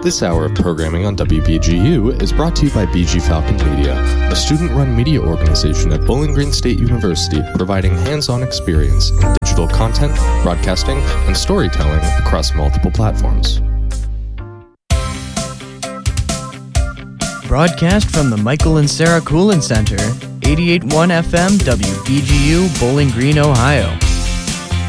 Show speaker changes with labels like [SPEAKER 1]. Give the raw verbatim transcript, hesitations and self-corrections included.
[SPEAKER 1] This hour of programming on W B G U is brought to you by B G Falcon Media, a student-run media organization at Bowling Green State University providing hands-on experience in digital content, broadcasting, and storytelling across multiple platforms.
[SPEAKER 2] Broadcast from the Michael and Sarah Coolin Center, eighty-eight point one F M W B G U, Bowling Green, Ohio.